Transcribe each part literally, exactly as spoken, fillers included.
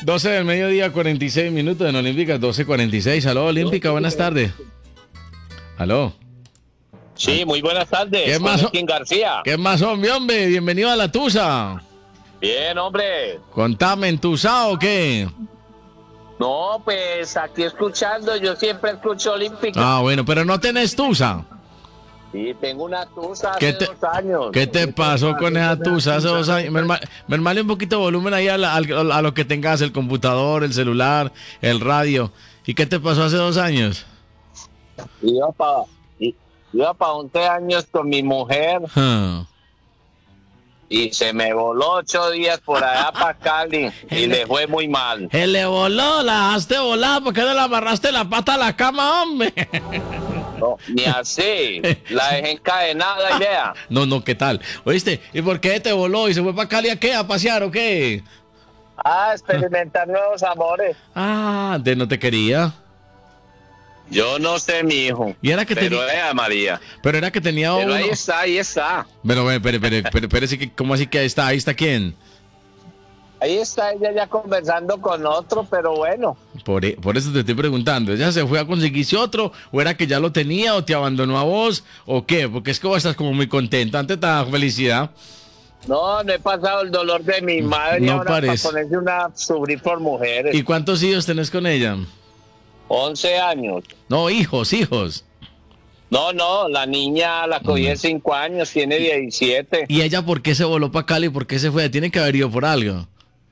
doce del mediodía, cuarenta y seis minutos en Olímpica, doce cuarenta y seis. Aló, Olímpica, buenas tardes. Aló. Sí, muy buenas tardes. ¿Qué más, Joaquín García? ¿Qué más, hombre, hombre? Bienvenido a la Tusa. Bien, hombre. Contame, ¿entusado o qué? No, pues aquí escuchando, yo siempre escucho Olímpica. Ah, bueno, pero no tenés Tusa. Sí, tengo una tusa hace ¿Qué te, dos años. ¿Qué te pasó con esa tusa hace dos años? Me hermano un poquito de volumen ahí a, la, a, a lo que tengas, el computador, el celular, el radio. ¿Y qué te pasó hace dos años? Iba para iba pa once años con mi mujer Huh. y se me voló ocho días por allá para Cali y le fue muy mal. Se le voló, la dejaste volar, ¿por qué no le amarraste la pata a la cama, hombre? No, ni así, la dejé encadenada, idea. No, no, ¿qué tal? ¿Oíste? ¿Y por qué te voló? ¿Y se fue para Cali a qué? ¿A pasear o qué? Ah, experimentar nuevos amores. Ah, de no te quería. Yo no sé, mi hijo. Y era que pero tenía. era María. Pero era que tenía Pero uno. ahí está, ahí está. Pero, pero, pero, pero, pero, pero sí que, ¿cómo así que ahí está? ¿Ahí está quién? Ahí está ella ya conversando con otro, pero bueno. Por, e- por eso te estoy preguntando. ¿Ella se fue a conseguirse otro? ¿O era que ya lo tenía? ¿O te abandonó a vos? ¿O qué? Porque es que vos estás como muy contento. Ante tanta felicidad. No, no he pasado el dolor de mi madre. No ahora parece. para ponerse una a sufrir por mujeres. ¿Y cuántos hijos tenés con ella? once años. No, hijos, hijos. No, no, la niña la cogí de cinco años, tiene diecisiete. ¿Y ella por qué se voló para Cali? ¿Por qué se fue? Tiene que haber ido por algo.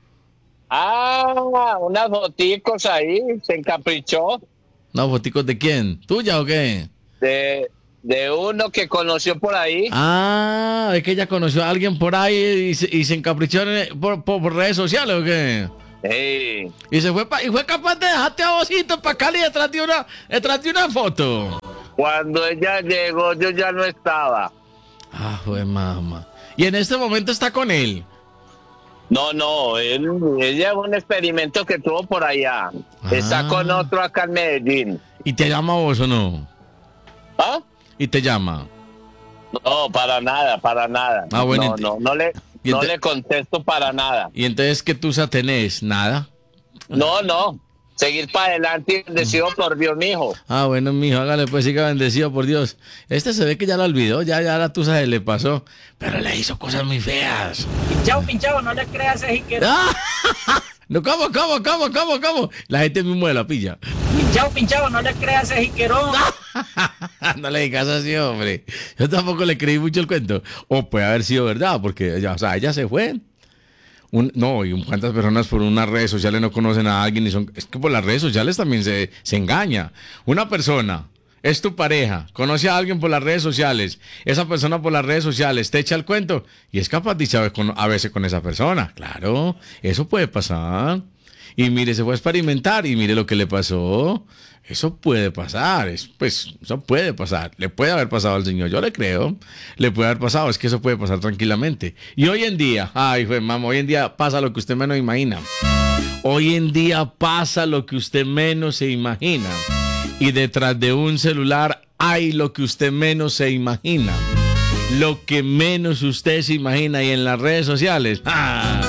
Ah, unas boticos ahí, se encaprichó ¿No, foticos de quién? ¿Tuya o qué? de, de uno que conoció por ahí. Ah, es que ella conoció a alguien por ahí y se, y se encaprichó en- por, por, por redes sociales o qué. Sí. Y se fue pa- y fue capaz de dejarte a vosito para Cali detrás de una, detrás de una foto. Cuando ella llegó, yo ya no estaba. Ah, pues mamá. Y en este momento está con él. No, no, él, ella es un experimento que tuvo por allá. Está Ah. con otro acá en Medellín. ¿Y te llama a vos o no? ¿Ah? ¿Y te llama? No, para nada, para nada. Ah, bueno, no, ent- no, no le, y no ente- le contesto para nada. ¿Y entonces qué tusa tenés? ¿Nada? No, no. Seguir para adelante y bendecido por Dios, mijo. Ah, bueno, mijo, hágale pues, siga bendecido por Dios. Este se ve que ya lo olvidó, ya, ya la tusa se le pasó. Pero le hizo cosas muy feas. Pinchado, pinchado, no le creas ese jiquero. ¡Ah! No, ¿cómo, cómo, cómo, cómo, cómo? La gente mismo de la pilla. Pinchado, pinchado, no le creas ese jiquerón. No le digas así, hombre. Yo tampoco le creí mucho el cuento. O puede haber sido verdad, porque ella, o sea, ella se fue. Un, no, y cuántas personas por unas redes sociales no conocen a alguien y son... Es que por las redes sociales también se, se engaña. Una persona es tu pareja, conoce a alguien por las redes sociales, esa persona por las redes sociales te echa el cuento y es capaz de irse con- a veces con esa persona. Claro, eso puede pasar. Y mire, se fue a experimentar y mire lo que le pasó. Eso puede pasar, es, pues, eso puede pasar. Le puede haber pasado al señor, yo le creo. Le puede haber pasado, es que eso puede pasar tranquilamente. Y hoy en día, ay, fue, mamá, hoy en día pasa lo que usted menos imagina. Hoy en día pasa lo que usted menos se imagina. Y detrás de un celular hay lo que usted menos se imagina. Lo que menos usted se imagina. Y en las redes sociales, ¡ah!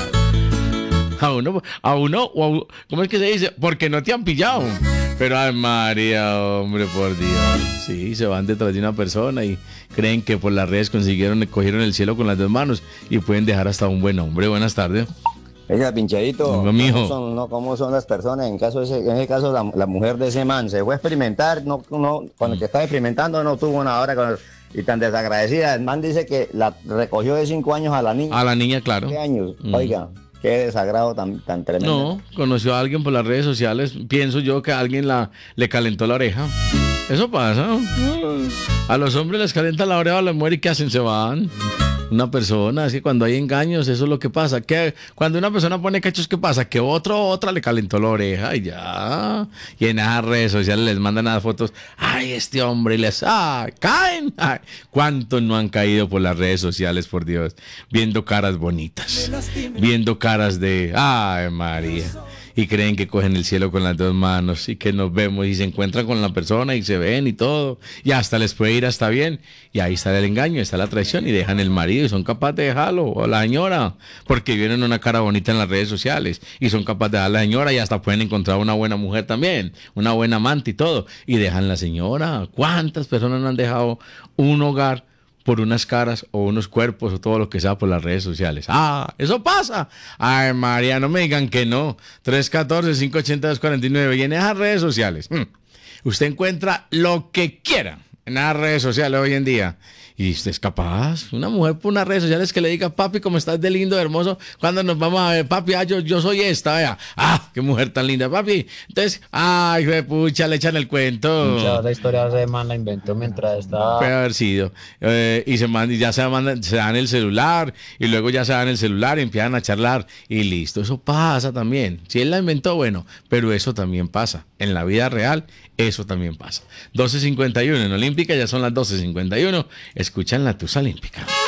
A uno, a uno, o a u- ¿cómo es que se dice? Porque no te han pillado. Pero ay María, hombre, por Dios. Sí, se van detrás de una persona y creen que por las redes consiguieron, cogieron el cielo con las dos manos y pueden dejar hasta un buen hombre. Buenas tardes. Oiga, pinchadito, No, mijo. ¿cómo son, no, ¿cómo son las personas? En caso de ese, en ese caso, la, la mujer de ese man se fue a experimentar, no, no, con el que estaba experimentando no tuvo una hora con el- y tan desagradecida. El man dice que la recogió de cinco años a la niña. A la niña, claro. ¿Qué años? Mm. Oiga, qué desagrado tan, tan tremendo. No, conoció a alguien por las redes sociales. Pienso yo que alguien la, le calentó la oreja. Eso pasa. A los hombres les calienta la oreja a la mujer y ¿qué hacen? Se van. Una persona, es que cuando hay engaños, eso es lo que pasa. Que cuando una persona pone cachos, ¿qué pasa? Que otro o otra le calentó la oreja y ya. Y en esas redes sociales les mandan las fotos. Ay, este hombre, y les ay, caen. Ay, ¿cuántos no han caído por las redes sociales, por Dios? Viendo caras bonitas. Viendo caras de, ay, María. y creen que cogen el cielo con las dos manos y que nos vemos y se encuentran con la persona y se ven y todo y hasta les puede ir hasta bien y ahí está el engaño, está la traición y dejan el marido y son capaces de dejarlo o la señora porque vienen una cara bonita en las redes sociales y son capaces de dejar a la señora y hasta pueden encontrar una buena mujer también, una buena amante y todo y dejan la señora. ¿Cuántas personas no han dejado un hogar por unas caras o unos cuerpos o todo lo que sea por las redes sociales? Ah, eso pasa. Ay, María, no me digan que no. tres uno cuatro, cinco ocho dos, dos cuatro nueve y en esas redes sociales hmm, usted encuentra lo que quiera en las redes sociales hoy en día. Y usted es capaz, una mujer por unas redes sociales que le diga, papi, ¿cómo estás de lindo, de hermoso? Cuando nos vamos a ver, papi, ah, yo, yo soy esta, vea. Ah, qué mujer tan linda, papi. Entonces, ay, hijo de pucha, le echan el cuento. Esa historia ese man la inventó mientras estaba... Puede haber sido. Eh, y se manda, y ya se, manda, se dan el celular, y luego ya se dan el celular y empiezan a charlar, y listo. Eso pasa también. Si él la inventó, bueno, pero eso también pasa. En la vida real, eso también pasa. doce cincuenta y uno en Olímpica, ya son las doce cincuenta y uno. Escuchan la Tusa Olímpica.